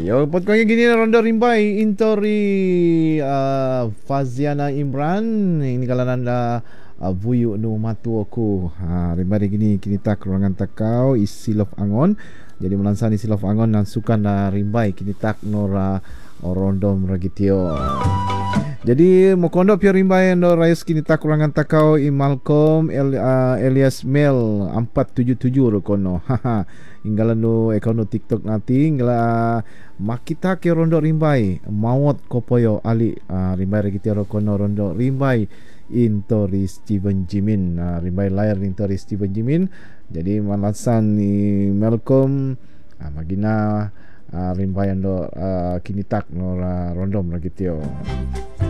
Yo, pot ko gini na ronda rimbay intori Faziana Imran ini kalanan da buyu no matu aku. Rimbay gini kini tak ruangan takau isilov angon. Jadi melansani silov angon dan sukan na rimbay kini tak nora rondom ragitio. Jadi mokondo pio rimbay no rayus kini tak ruangan takau Malcolm Elias Mel 477 rokono. Haha. Inggalan no ekono TikTok nanti inggala makita ke rondo rimbay mawot kopoyo ali rimbay regiti rokono rondo rimbay intori Steven Jimin rimbay layar intori Steven Jimin. Jadi malasan ni Malcolm magina rimbay ando kinitak no rondom regitio.